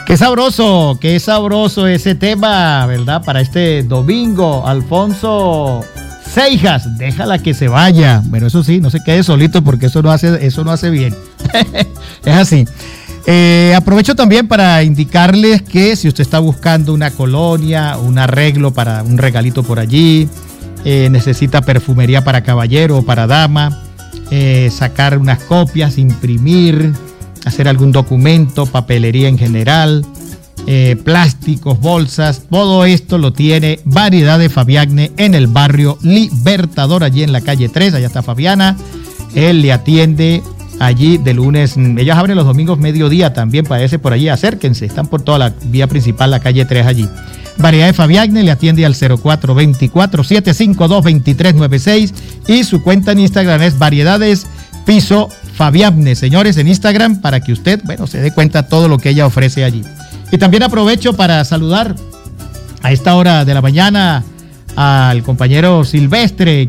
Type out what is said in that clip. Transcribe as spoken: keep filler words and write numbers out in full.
Qué sabroso, qué sabroso ese tema, ¿verdad? Para este domingo, Alfonso Seijas, déjala que se vaya. Bueno, eso sí, no se quede solito porque eso no hace, eso no hace bien. Es así. Eh, aprovecho también para indicarles que si usted está buscando una colonia, un arreglo para un regalito por allí, eh, necesita perfumería para caballero o para dama, eh, sacar unas copias, imprimir, hacer algún documento, papelería en general, eh, plásticos, bolsas, todo esto lo tiene Variedades Fabiagne en el barrio Libertador, allí en la calle tres, allá está Fabiana. Él le atiende allí de lunes, ellos abren los domingos mediodía también, parece por allí, acérquense, están por toda la vía principal, la calle tres allí. Variedades Fabiagne le atiende al cero cuatro dos cuatro, siete cinco dos, dos tres nueve seis y su cuenta en Instagram es Variedades Piso Fabiagne, señores, en Instagram, para que usted, bueno, se dé cuenta de todo lo que ella ofrece allí. Y también aprovecho para saludar a esta hora de la mañana al compañero Silvestre,